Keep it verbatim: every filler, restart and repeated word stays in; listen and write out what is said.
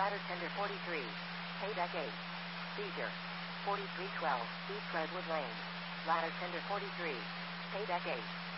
Ladder Tender forty-three. Payback eight. Seizure. forty-three twelve. East Redwood Lane. Ladder Tender forty-three. Payback eight.